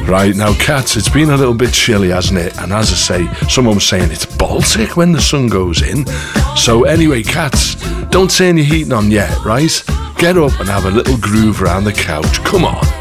Right, now cats, it's been a little bit chilly, hasn't it? And as I say, someone was saying it's Baltic when the sun goes in. So anyway, cats, don't turn your heating on yet, right? Get up and have a little groove around the couch. Come on.